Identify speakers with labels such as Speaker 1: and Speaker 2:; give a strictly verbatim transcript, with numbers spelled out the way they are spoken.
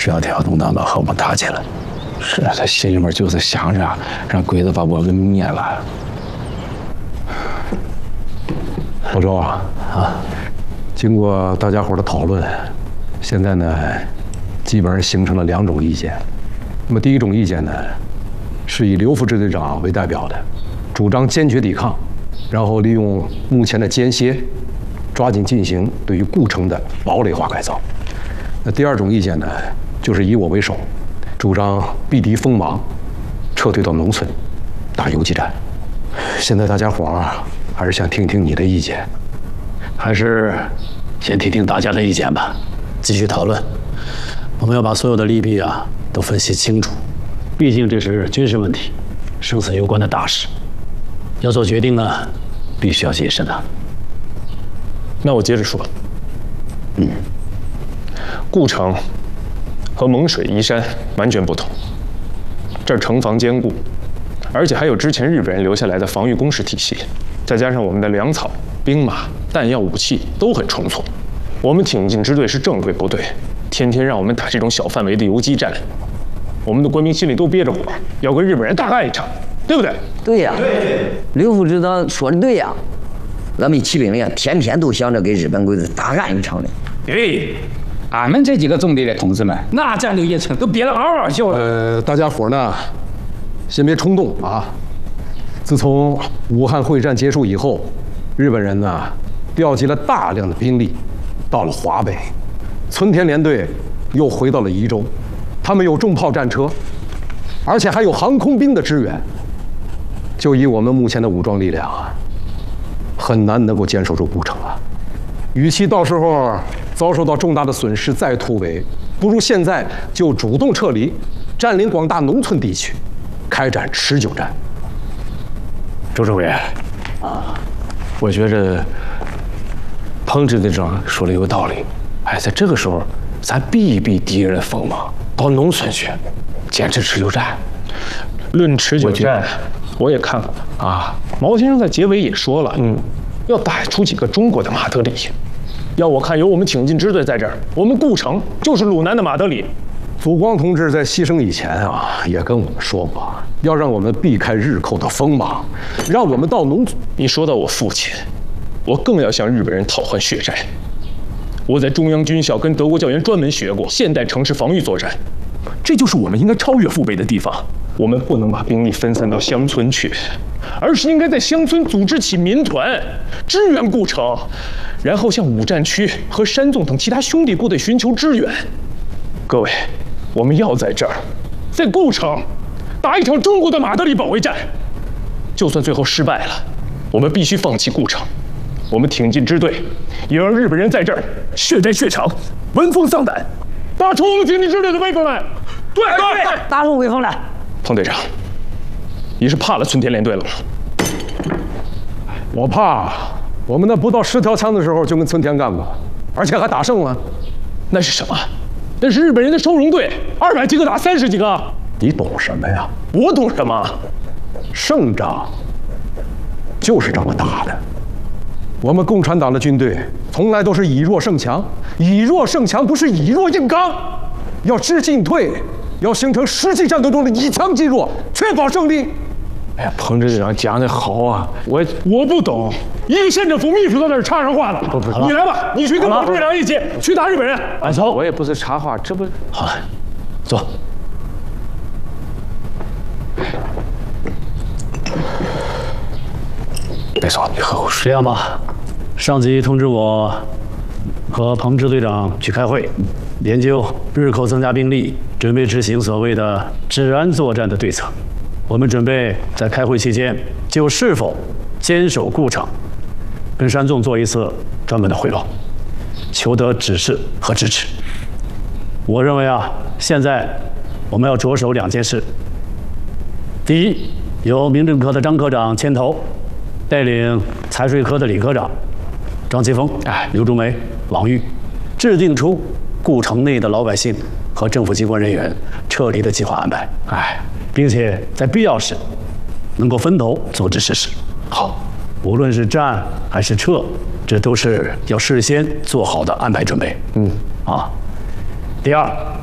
Speaker 1: 是要挑动他们和我们打起来。是啊，他心里面就是想着让鬼子把我们灭了。
Speaker 2: 老周啊，啊，经过大家伙的讨论，现在呢，基本上形成了两种意见。那么第一种意见呢，是以刘副支队长为代表的，主张坚决抵抗，然后利用目前的间歇，抓紧进行对于故城的堡垒化改造。那第二种意见呢，就是以我为首，主张避敌锋芒，撤退到农村，打游击战。现在大家伙儿还是想听听你的意见，
Speaker 1: 还是先听听大家的意见吧，继续讨论。我们要把所有的利弊啊都分析清楚，毕竟这是军事问题，生死攸关的大事，要做决定呢，必须要谨慎的。
Speaker 3: 那我接着说，
Speaker 1: 嗯，
Speaker 3: 故城和蒙水移山完全不同，这儿城防坚固，而且还有之前日本人留下来的防御工事体系，再加上我们的粮草、兵马、弹药、武器都很充足。我们挺进支队是正规部队，天天让我们打这种小范围的游击战，我们的官兵心里都憋着火，要跟日本人大干一场，对不对？
Speaker 4: 对呀，对，刘副指导说的对呀，咱们骑兵连天天都想着给日本鬼子大干一场的。
Speaker 5: 对，俺们这几个纵队的同志们，那战斗一程都憋得嗷嗷叫了。
Speaker 2: 呃，大家伙呢，先别冲动啊！自从武汉会战结束以后，日本人呢调集了大量的兵力到了华北，村田联队又回到了宜州，他们有重炮战车，而且还有航空兵的支援。就以我们目前的武装力量啊，很难能够坚守住故城啊。与其到时候遭受到重大的损失再突围，不如现在就主动撤离，占领广大农村地区，开展持久战。
Speaker 1: 周政委啊，我觉着彭支队长说的有道理。哎，在这个时候，咱避一避敌人的锋芒，到农村去，坚持持久战。
Speaker 3: 论持久战，我也看了啊。毛先生在结尾也说了，嗯，要打出几个中国的马德里。要我看，有我们挺进支队在这儿，我们故城就是鲁南的马德里。
Speaker 2: 祖光同志在牺牲以前啊，也跟我们说过，要让我们避开日寇的锋芒，让我们到农村。
Speaker 3: 你说到我父亲，我更要向日本人讨还血债。我在中央军校跟德国教员专门学过现代城市防御作战，这就是我们应该超越父辈的地方。我们不能把兵力分散到乡村去，而是应该在乡村组织起民团，支援故城，然后向五战区和山纵等其他兄弟部队寻求支援。各位，我们要在这儿，在故城打一场中国的马德里保卫战。就算最后失败了，我们必须放弃故城。我们挺进支队，也让日本人在这儿血债血偿，闻风丧胆，打出我们挺进支队的威风来！对对，
Speaker 4: 打出威风来！
Speaker 3: 彭队长，你是怕了村田联队了吗？
Speaker 2: 我怕，我们那不到十条枪的时候就跟村田干过，而且还打胜了。
Speaker 3: 那是什么？那是日本人的收容队，二百几个打三十几个。
Speaker 2: 你懂什么呀？
Speaker 3: 我懂什么？
Speaker 2: 胜仗就是这么打的。我们共产党的军队从来都是以弱胜强，以弱胜强不是以弱硬刚，要知进退，要形成实际战斗中的以强击弱，确保胜利。
Speaker 1: 哎呀，彭支长讲的好啊，我
Speaker 3: 我不懂。一个县政府秘书在那儿插上话了，你来吧，你去跟彭队长一起去打日本人。
Speaker 1: 安走，我也不是插话，这不好了，走。别说，你喝口水。这样吧，上级通知我和彭支队长去开会，研究日寇增加兵力，准备执行所谓的治安作战的对策。我们准备在开会期间就是否坚守故城，跟山纵做一次专门的汇报，求得指示和支持。我认为啊，现在我们要着手两件事。第一，由民政科的张科长牵头，带领财税科的李科长张奇峰、哎刘竹梅、王玉，制定出故城内的老百姓和政府机关人员撤离的计划安排。哎，并且在必要时能够分头组织实施。好，无论是战还是撤，这都是要事先做好的安排准备。嗯，啊。第二，